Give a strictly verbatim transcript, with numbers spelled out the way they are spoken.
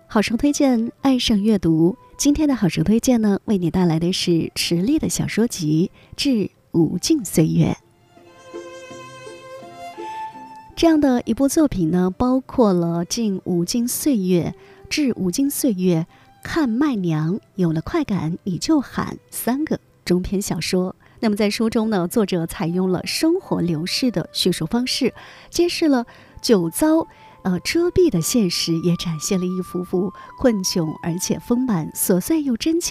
好书推荐，爱上阅读。今天的好书推荐呢，为你带来的是池莉的小说集《致无尽岁月》。这样的一部作品呢，包括了《尽无尽岁月》、《致无尽岁月》、看麦娘、有了快感你就喊三个中篇小说。那么在书中呢，作者采用了生活流逝的叙述方式，揭示了酒糟呃，遮蔽的现实，也展现了一幅幅困窘而且丰满、琐碎又真切